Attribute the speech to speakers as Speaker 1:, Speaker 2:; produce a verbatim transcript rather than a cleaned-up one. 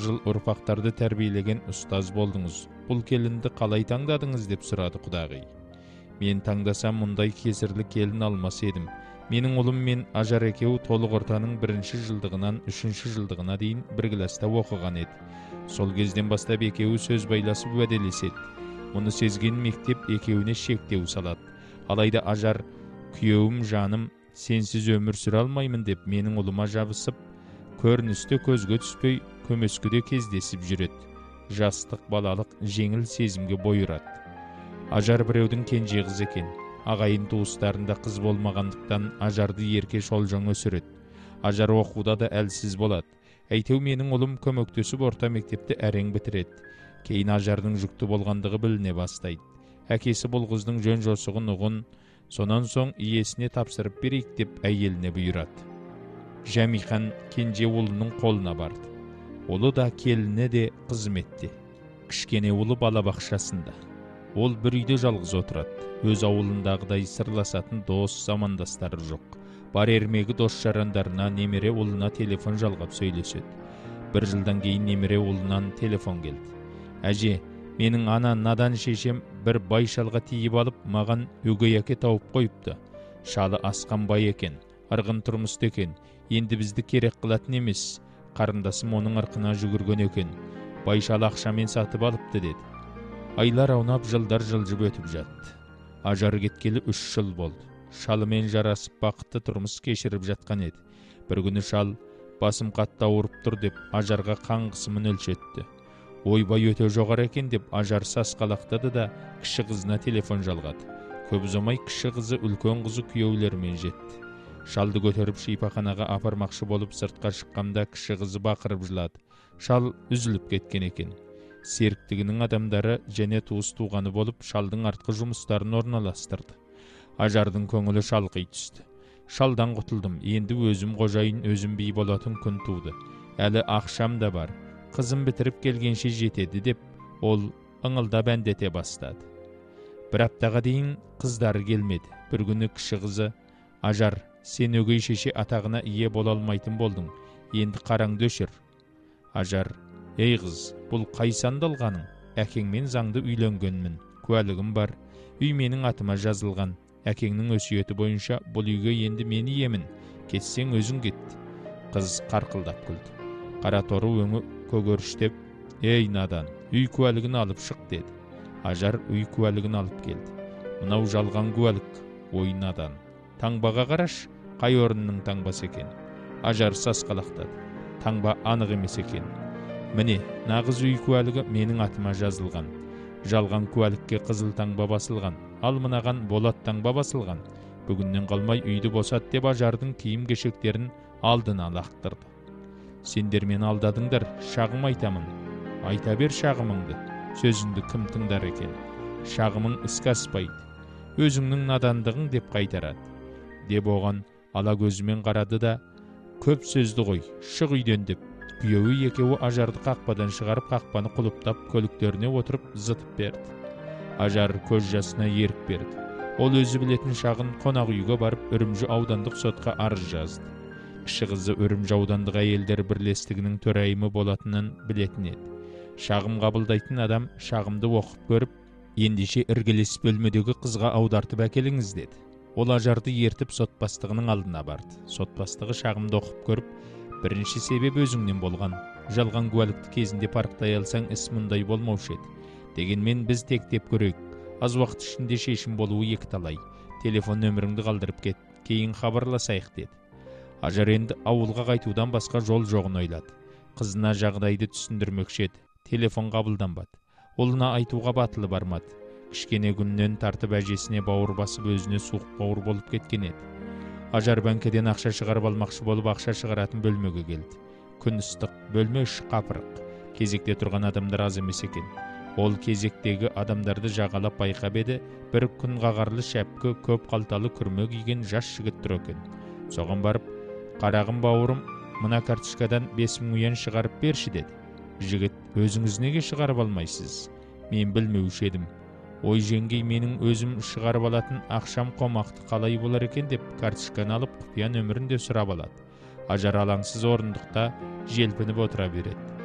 Speaker 1: жыл ұрпақтарды тәрбиелеген ұстаз болдыңыз. Бұл келінді қалай таңдадыңыз деп сұрады құдағи. Мен таңдасам мұндай кесірлі келін алмас едім. Менің ұлым мен Ажар екеуі толық ортаның бірінші жылдығынан үшінші жылдығына дейін бір класта оқыған еді. Сол кезден бастап екеуі сөз байласып уәделеседі. Мұны сезген мектеп екеуіне шектеу салады. Алайда Ажар, күйеуім жаным, сенсіз өмір сүре алмаймын деп менің ұлыма жабысып, көріністі көзге түспей көмескіде кездесіп жүреді. Жастық балалық жеңіл сезімге бой ұрады. Ажар біреудің кенже қыз екен. Ағайын туыстарында қыз болмағандықтан Ажарды ерке шолжаң өсіреді. Ажар оқуда да әлсіз болады. Әйтеу менің ұлым көмектесіп орта мектепті әрең бітіреді. Кейін Ажардың жүкті болғандығы біліне бастайды. Әкесі бұл қыздың жөн жосығын ұғын, сонан соң иесіне тапсырып берейік деп әйеліне бұйырады. Жәмихан кенже ұлының қолына барды. Ұлы да келіні де қызметте. Кішкене ұлы балабақшасында. Ол бір үйде жалғыз отырады. Өз ауылындағыдай сырласатын дос замандастары жоқ. Бар ермегі дос жарандарына, немере ұлына телефон жалғап сөйлеседі. Бір жылдан кейін немере ұлынан телефон келді. Әже, менің ана надан шешем бір бай шалға тиіп алып, маған өгей әке тауып қойыпты. Шалы асқан бай екен, ырғын тұрмысты екен. Енді бізді керек қылатын емес. Қарындасым оның ырқына жүгірген екен. Бай шалы ақшамен сатып алыпты деді. Айлар аунап, жылдар жылжып өтіп жатты. Ажар кеткелі үш жыл болды. Шалымен жарасып бақытты тұрмыс кешіріп жатқан еді. Бір күні шал, басым қатты ауырып тұр деп Ажарға қан қысымын өлшетті. Ойбай өте жоғары екен деп Ажар сасқалақтады да кіші қызына телефон жалғады. Көп ұзамай кіші қызы үлкен қызы күйеулерімен жетті. Шалды көтеріп шипаханаға апармақшы болып сыртқа шыққанда кіші қызы бақырып жылады. Шал үзіліп кеткен екен. Серіктігінің адамдары және туыс туғаны болып шалдың артқы жұмыстарын орналастырды. Ажардың көңілі шалқи түсті. Шалдан құтылдым, енді өзім қожайын, өзім би болатын күн туды. Әлі ақшам да бар. Қызым бітіріп келгенше жетеді деп, ол ыңылдап әндете бастады. Бір аптаға дейін қыздары келмеді. Бір күні кіші қызы, Ажар, сен өгей шеше атағына ие бола алмайтын болдың. Енді қараңды өшір. Ажар, ей қыз, бұл қай сандалғаның? Әкеңмен заңды үйленгенмін. Куәлігім бар. Үй менің атыма жазылған. Әкеңнің өсиеті бойынша бұл үйге енді мен иемін. Кетсең өзің кет. Қыз қарқылдап күлді. Қара торы өңі көгеріштеп, ей надан, үй куәлігін алып шық деді. Ажар үй куәлігін алып келді. Мынау жалған куәлік, ой надан. Таңбаға қараш, қай орынның таңбасы екен? Ажар сасқалақтады. Таңба анық емес екен. Міне, нағыз үй куәлігі менің атыма жазылған. Жалған куәлікке қызыл таңба басылған, ал мынаған болат таңба басылған. Бүгіннен қалмай үйді босат деп Ажардың киім-кешектерін алдына лақтырды. Сендер мені алдадыңдар, шағым айтамын. Айта бер шағымыңды. Сөзіңді кім тыңдар екен? Шағымың іске аспайды. Өзіңнің надандығың деп қайтарады. Деп оған ала көзімен қарады да, көп сөзді ғой, шық үйден деп. Күйеуі екеуі Ажарды қақпадан шығарып, қақпаны құлыптап, көліктеріне отырып зытып берді. Ажар көз жасына ерік берді. Ол өзі білетін шағын қонақ үйге барып, Үрімжі аудандық сотқа арыз жазды. Кіші қызы Үрімжі аудандық әйелдер бірлестігінің төрайымы болатынын білетін еді. Шағым қабылдайтын адам шағымды оқып көріп, ендеше іргелес бөлмедегі қызға аудартып әкеліңіз деді. Ол Ажарды ертіп сот бастығының алдына барды. Сот бастығы шағымды оқып көріп, бірінші себеп өзіңнен болған. Жалған куәлікті кезінде парықтай алсаң, іс мұндай болмаушы еді. Дегенмен біз тектеп көрейік. Аз уақыт ішінде шешім болуы екіталай. Телефон нөміріңді қалдырып кет, кейін хабарласайық деді. Ажар енді ауылға қайтудан басқа жол жоғын ойлады. Қызына жағдайды түсіндірмекші еді. Телефон қабылданбады. Ұлына айтуға батылы бармады. Кішкене күннен тартып әжесіне бауыр басып, өзіне суық бауыр болып кеткен еді. Ажар бәңкеден ақша шығарып алмақшы болып ақша шығаратын бөлмеге келді. Күн ыстық, бөлме іші қапырық. Кезекте тұрған адамдар аз емес екен. Ол кезектегі адамдарды жағалап байқап еді, бір күн қағарлы шәпкі, көп қалталы күрме киген жас жігіт тұр екен. Соған барып, қарағым бауырым, мына карточкадан бес мың уен шығарып берші деді. Жігіт, өзіңіз неге шығарып алмайсыз? Мен білмеуші едім. Ой жеңгей, менің өзім шығарып алатын ақшам қомақты қалай болар екен деп карточканы алып құпия нөмірін де сұрап алады. Ажар алаңсыз орындықта желпініп отыра береді.